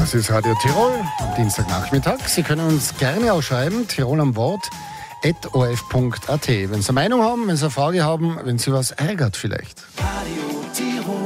Das ist Radio Tirol am Dienstagnachmittag. Sie können uns gerne auch schreiben, Tirol am Wort, @orf.at. Wenn Sie eine Meinung haben, wenn Sie eine Frage haben, wenn Sie was ärgert vielleicht. Radio Tirol.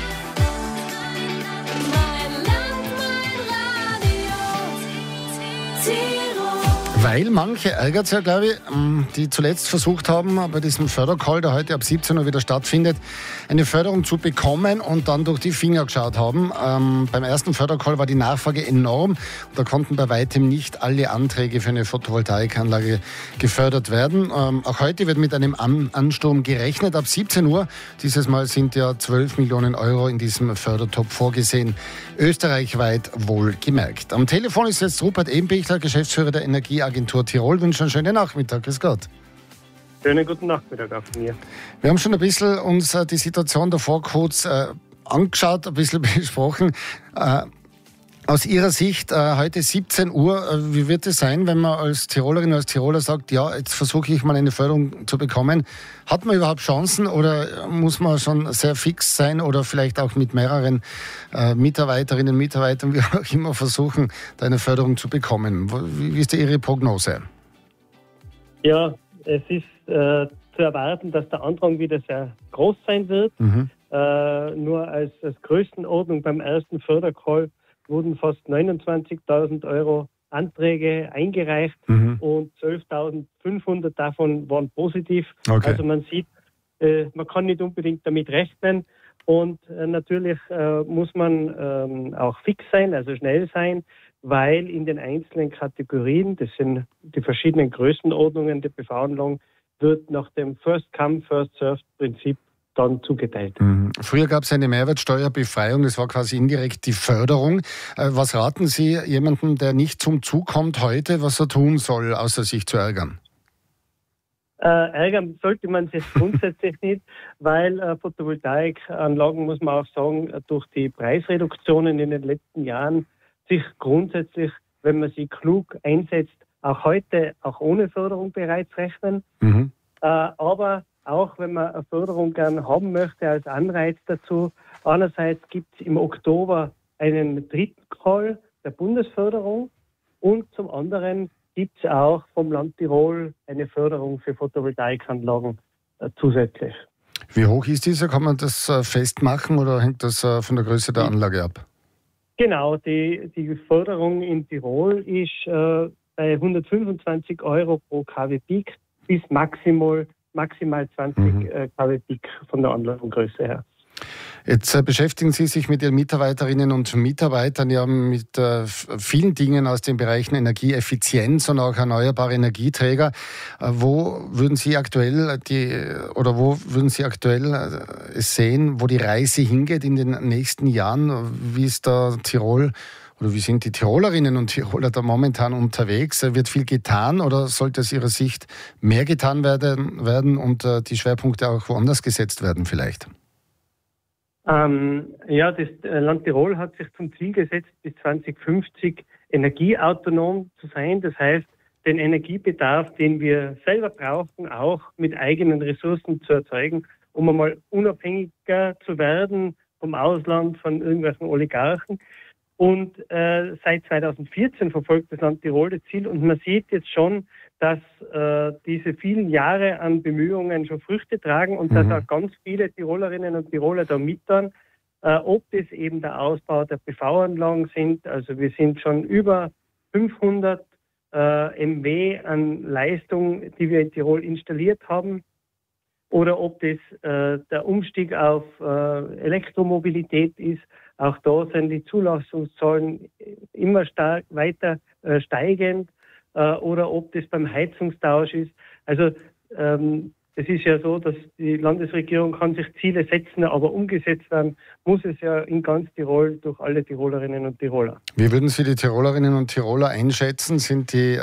Weil manche ärgert es ja, glaube ich, die zuletzt versucht haben, bei diesem Fördercall, der heute ab 17 Uhr wieder stattfindet, eine Förderung zu bekommen und dann durch die Finger geschaut haben. Beim ersten Fördercall war die Nachfrage enorm und da konnten bei weitem nicht alle Anträge für eine Photovoltaikanlage gefördert werden. Auch heute wird mit einem Ansturm gerechnet ab 17 Uhr. Dieses Mal sind ja 12 Millionen Euro in diesem Fördertopf vorgesehen, österreichweit wohlgemerkt. Am Telefon ist jetzt Rupert Ebenbichler, Geschäftsführer der Energieagentur Tirol. Wünsche einen schönen Nachmittag. Grüß Gott. Schönen guten Nachmittag auch von mir. Wir haben schon ein bisschen uns die Situation davor kurz angeschaut, ein bisschen besprochen. Aus Ihrer Sicht, heute 17 Uhr, wie wird es sein, wenn man als Tirolerin, als Tiroler sagt, ja, jetzt versuche ich mal eine Förderung zu bekommen? Hat man überhaupt Chancen oder muss man schon sehr fix sein oder vielleicht auch mit mehreren Mitarbeiterinnen und Mitarbeitern, wie auch immer, versuchen, da eine Förderung zu bekommen? Wie ist Ihre Prognose? Ja, es ist zu erwarten, dass der Andrang wieder sehr groß sein wird. Nur als Größenordnung beim ersten Fördercall wurden fast 29.000 Euro Anträge eingereicht und 12.500 davon waren positiv. Okay. Also man sieht, man kann nicht unbedingt damit rechnen und natürlich muss man auch fix sein, also schnell sein, weil in den einzelnen Kategorien, das sind die verschiedenen Größenordnungen der PV-Anlagen, wird nach dem First-Come, First-Served-Prinzip dann zugeteilt. Früher gab es eine Mehrwertsteuerbefreiung, das war quasi indirekt die Förderung. Was raten Sie jemandem, der nicht zum Zug kommt heute, was er tun soll, außer sich zu ärgern? Ärgern sollte man sich grundsätzlich nicht, weil Photovoltaikanlagen, muss man auch sagen, durch die Preisreduktionen in den letzten Jahren sich grundsätzlich, wenn man sie klug einsetzt, auch heute auch ohne Förderung bereits rechnen. Aber auch wenn man eine Förderung gern haben möchte als Anreiz dazu. Einerseits gibt es im Oktober einen dritten Call der Bundesförderung und zum anderen gibt es auch vom Land Tirol eine Förderung für Photovoltaikanlagen zusätzlich. Wie hoch ist diese? Kann man das festmachen oder hängt das von der Größe der Anlage ab? Genau, die Förderung in Tirol ist bei 125 Euro pro kW Peak bis maximal 20 kW Peak von der Anlagengröße her. Jetzt beschäftigen Sie sich mit Ihren Mitarbeiterinnen und Mitarbeitern ja mit vielen Dingen aus den Bereichen Energieeffizienz und auch erneuerbare Energieträger. Wo würden Sie aktuell es sehen, wo die Reise hingeht in den nächsten Jahren? Wie ist da Tirol oder wie sind die Tirolerinnen und Tiroler da momentan unterwegs? Wird viel getan oder sollte aus Ihrer Sicht mehr getan werden und die Schwerpunkte auch woanders gesetzt werden vielleicht? Das Land Tirol hat sich zum Ziel gesetzt, bis 2050 energieautonom zu sein. Das heißt, den Energiebedarf, den wir selber brauchen, auch mit eigenen Ressourcen zu erzeugen, um einmal unabhängiger zu werden vom Ausland, von irgendwelchen Oligarchen. Und seit 2014 verfolgt das Land Tirol das Ziel und man sieht jetzt schon, dass diese vielen Jahre an Bemühungen schon Früchte tragen und dass auch ganz viele Tirolerinnen und Tiroler da mittun, ob das eben der Ausbau der PV-Anlagen sind. Also wir sind schon über 500 MW an Leistung, die wir in Tirol installiert haben. Oder ob das der Umstieg auf Elektromobilität ist. Auch da sind die Zulassungszahlen immer weiter steigend. Oder ob das beim Heizungstausch ist. Also es ist ja so, dass die Landesregierung kann sich Ziele setzen, aber umgesetzt werden muss es ja in ganz Tirol durch alle Tirolerinnen und Tiroler. Wie würden Sie die Tirolerinnen und Tiroler einschätzen? Sind die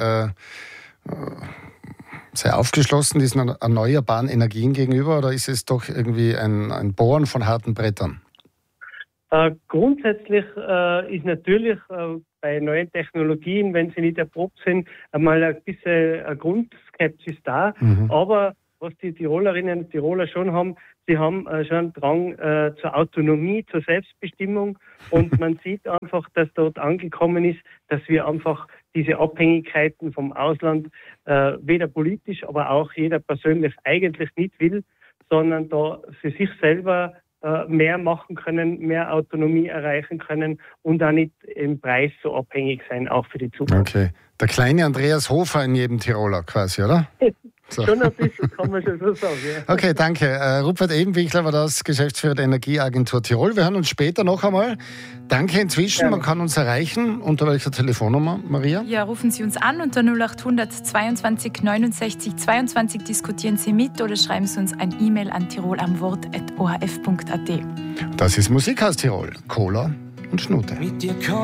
sehr aufgeschlossen diesen erneuerbaren Energien gegenüber oder ist es doch irgendwie ein Bohren von harten Brettern? Grundsätzlich ist natürlich bei neuen Technologien, wenn sie nicht erprobt sind, einmal ein bisschen eine Grundskepsis da. Aber was die Tirolerinnen und Tiroler schon haben, sie haben schon einen Drang zur Autonomie, zur Selbstbestimmung. Und man sieht einfach, dass dort angekommen ist, dass wir einfach diese Abhängigkeiten vom Ausland weder politisch, aber auch jeder persönlich eigentlich nicht will, sondern da für sich selber mehr machen können, mehr Autonomie erreichen können und auch nicht im Preis so abhängig sein, auch für die Zukunft. Okay. Der kleine Andreas Hofer in jedem Tiroler quasi, oder? So. Schon ein bisschen, kann man schon so sagen. Ja. Okay, danke. Rupert Ebenwichler war das, Geschäftsführer der Energieagentur Tirol. Wir hören uns später noch einmal. Danke inzwischen. Man kann uns erreichen. Unter welcher Telefonnummer, Maria? Ja, rufen Sie uns an unter 0800 22 69 22. Diskutieren Sie mit oder schreiben Sie uns ein E-Mail an tirolamwort@ohf.at. Das ist Musik aus Tirol. Cola und Schnute.